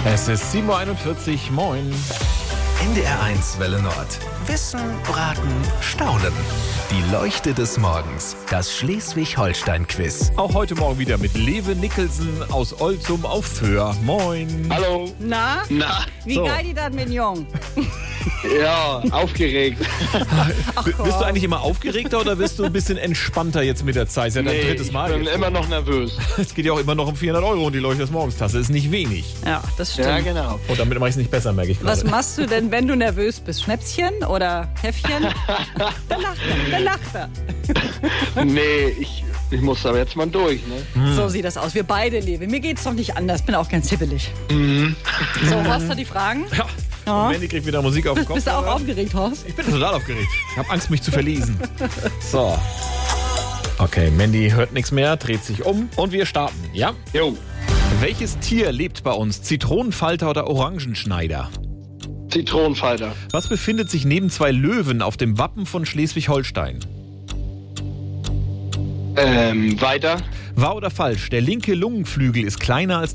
Es ist 7.41 Uhr, moin. NDR1 Welle Nord. Wissen, Braten, Staunen. Die Leuchte des Morgens. Das Schleswig-Holstein-Quiz. Auch heute Morgen wieder mit Lewe Nicholson aus Olzum auf Föhr. Moin. Hallo. Na? Wie So. geil die das, Mignon? Ja, aufgeregt. Bist du eigentlich immer aufgeregter oder bist du ein bisschen entspannter jetzt mit der Zeit? Ist ja dein drittes Mal. ich bin jetzt. immer noch nervös. Es geht ja auch immer noch um 400 € und die Leuchte des Morgens-Tasse ist nicht wenig. Ja, das stimmt. Ja, genau. Und damit mache ich es nicht besser, merke ich Was gerade. machst du denn, wenn du nervös bist? Schnäpschen oder Häffchen? Dann lacht er. Nee, ich muss aber jetzt mal durch, ne? So sieht das aus. Wir beide leben. Mir geht's doch nicht anders. Bin auch ganz hibbelig. So, Horst hat die Fragen. Ja. Und Mandy kriegt wieder Musik auf den Kopf. Bist du auch aufgeregt, Horst? Ich bin total aufgeregt. Ich habe Angst, mich zu verlesen. So. Okay, Mandy hört nichts mehr, dreht sich um und wir starten, ja? Jo, Welches Tier lebt bei uns? Zitronenfalter oder Orangenschneider? Zitronenfalter. Was befindet sich neben zwei Löwen auf dem Wappen von Schleswig-Holstein? Weiter. Wahr oder falsch? Der linke Lungenflügel ist kleiner als